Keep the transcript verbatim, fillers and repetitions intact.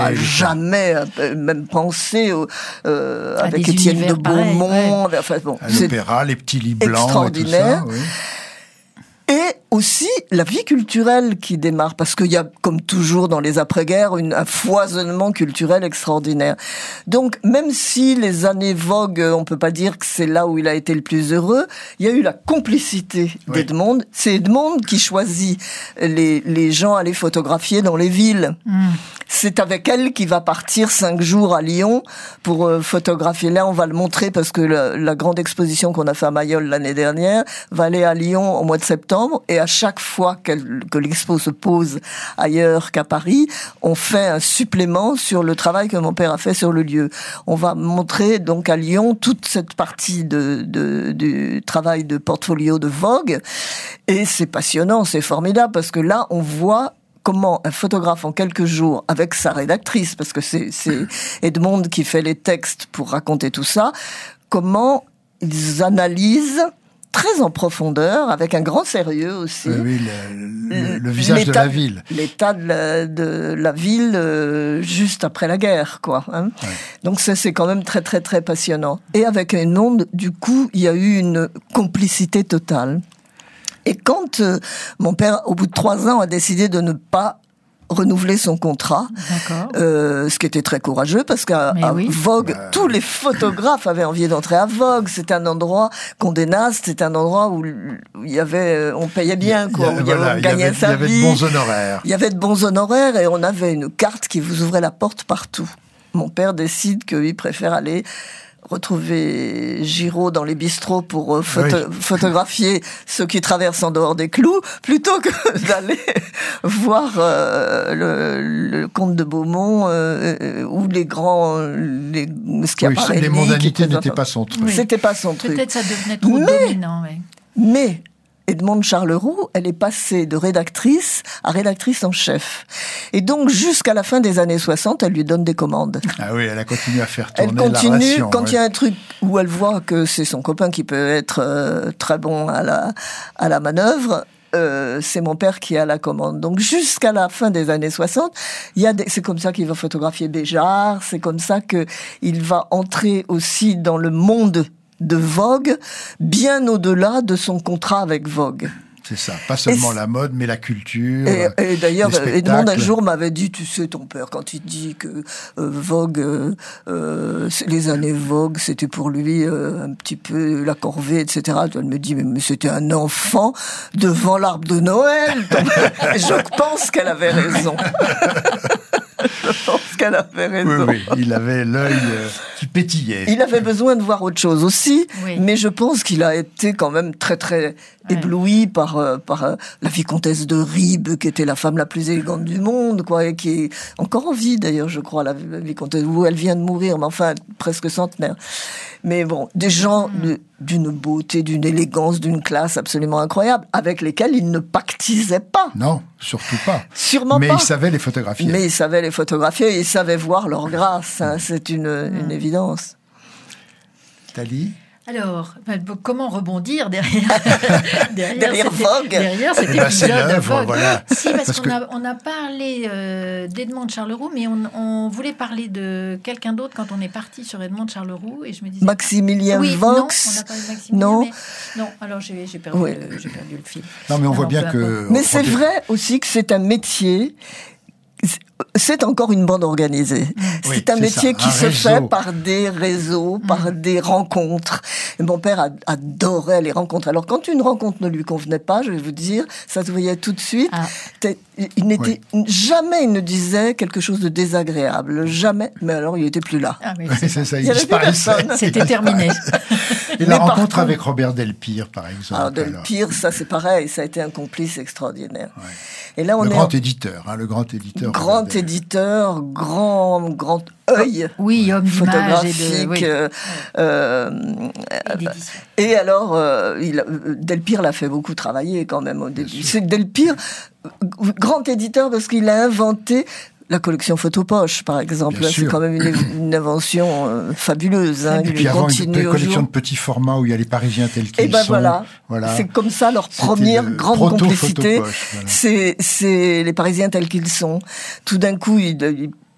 a jamais euh, même pensé au, euh, avec Étienne de Beaumont. Ouais. Enfin, bon, à l'opéra, les petits lits blancs extraordinaire. et tout ça. Oui. Et aussi la vie culturelle qui démarre, parce qu'il y a, comme toujours dans les après-guerres, une, un foisonnement culturel extraordinaire. Donc, même si les années Vogue, on peut pas dire que c'est là où il a été le plus heureux, il y a eu la complicité oui. d'Edmond. C'est Edmond qui choisit les, les gens à les photographier dans les villes. Mmh. C'est avec elle qu'il va partir cinq jours à Lyon pour euh, photographier. Là, on va le montrer parce que la, la grande exposition qu'on a fait à Mayol l'année dernière va aller à Lyon au mois de septembre. Et à chaque fois qu'elle, que l'expo se pose ailleurs qu'à Paris, on fait un supplément sur le travail que mon père a fait sur le lieu. On va montrer donc à Lyon toute cette partie de, de, du travail de portfolio de Vogue. Et c'est passionnant, c'est formidable parce que là, on voit comment un photographe en quelques jours, avec sa rédactrice, parce que c'est, c'est Edmond qui fait les textes pour raconter tout ça, comment ils analysent très en profondeur, avec un grand sérieux aussi. Oui, oui le, le, le visage de la ville. L'état de la, de la ville euh, juste après la guerre, quoi. Hein. Ouais. Donc ça, c'est quand même très, très, très passionnant. Et avec Edmond, du coup, il y a eu une complicité totale. Et quand euh, mon père, au bout de trois ans, a décidé de ne pas renouveler son contrat, euh, ce qui était très courageux parce qu'à oui. Vogue, bah, tous les photographes avaient envie d'entrer à Vogue. C'était un endroit Condé Nast, c'était un endroit où il y avait, on payait bien, quoi, il y a, où il y avait, voilà, on gagnait sa vie. Il y avait de bons honoraires. Il y avait de bons honoraires et on avait une carte qui vous ouvrait la porte partout. Mon père décide qu'il préfère aller retrouver Giraud dans les bistrots pour euh, photo- oui. photographier ceux qui traversent en dehors des clous, plutôt que d'aller voir euh, le, le comte de Beaumont euh, ou les grands, les, ce qui oui, apparaît. Les mondanités n'étaient pas son truc. Oui. C'était pas son truc. Peut-être ça devenait trop mais, dominant. Oui. Mais Edmond Charleroux, elle est passée de rédactrice à rédactrice en chef. Et donc, jusqu'à la fin des années soixante, elle lui donne des commandes. Ah oui, elle a continué à faire tourner elle continue, la ration. Quand il ouais. y a un truc où elle voit que c'est son copain qui peut être euh, très bon à la, à la manœuvre, euh, c'est mon père qui a la commande. Donc, jusqu'à la fin des années soixante, il y a des, c'est comme ça qu'il va photographier Béjart, c'est comme ça qu'il va entrer aussi dans le monde de Vogue, bien au-delà de son contrat avec Vogue. C'est ça, pas seulement et la mode, mais la culture. Et, et d'ailleurs, Edmond un jour m'avait dit, tu sais, ton père, quand il dit que euh, Vogue, euh, euh, les années Vogue, c'était pour lui euh, un petit peu la corvée, et cetera. Elle me dit, mais, mais c'était un enfant devant l'arbre de Noël. Je pense qu'elle avait raison. Je pense qu'elle avait raison. Oui, oui, il avait l'œil euh, qui pétillait. Il avait besoin de voir autre chose aussi, oui. mais je pense qu'il a été quand même très très ouais. ébloui par euh, par euh, la vicomtesse de Ribes, qui était la femme la plus élégante du monde, quoi, et qui est encore en vie d'ailleurs, je crois, la vicomtesse, où elle vient de mourir, mais enfin presque centenaire. Mais bon, des gens mmh. de, d'une beauté, d'une élégance, d'une classe absolument incroyable, avec lesquels il ne pactisait pas. Non, surtout pas. Sûrement mais pas. Mais il savait les photographier. Mais il savait les photographier, et il savait voir leur grâce, hein, c'est une, mmh. une évidence. Thalie ? Alors, comment rebondir derrière derrière, derrière Vogue derrière cet eh ben, épisode de Vogue. Voilà. Si, parce, parce qu'on que... a, on a parlé euh, d'Edmond Charleroux, mais on, on voulait parler de quelqu'un d'autre quand on est parti sur Edmond Charleroux, et je me disais... Maximilien oui, Vox. Non, on n'a pas de Maximilien, non. Mais, non, alors j'ai, j'ai, perdu, oui. le, j'ai perdu le fil. Non, mais on alors, voit bien que... Mais c'est vrai aussi que c'est un métier... C'est encore une bande organisée. Oui, c'est un c'est métier ça, qui un se réseau. fait par des réseaux, mmh. par des rencontres. Et mon père adorait les rencontres. Alors, quand une rencontre ne lui convenait pas, je vais vous dire, ça se voyait tout de suite. Ah. Il n'était oui. jamais, il ne disait quelque chose de désagréable. Jamais. Mais alors, il était plus là. Ah oui, c'est, c'est ça. Il, il disparaissait. C'était terminé. Et la rencontre contre, avec Robert Delpire, par exemple. Alors, Delpire, alors. ça c'est pareil. Ça a été un complice extraordinaire. Ouais. Et là, on le est grand en... éditeur, hein, le grand éditeur. Grand éditeur, grand, grand œil oui, homme photographique. Et, de, oui. euh, euh, et, et alors, euh, il, Delpire l'a fait beaucoup travailler quand même au début. C'est Delpire, grand éditeur parce qu'il a inventé la collection Photopoche, par exemple. Là, c'est quand même une, une invention euh, fabuleuse. Hein, et puis avant une collection de petits formats où il y a les Parisiens tels qu'ils et ben sont. Voilà. voilà, c'est comme ça leur C'était première grande complicité. Voilà. C'est, c'est les Parisiens tels qu'ils sont. Tout d'un coup, ils, ils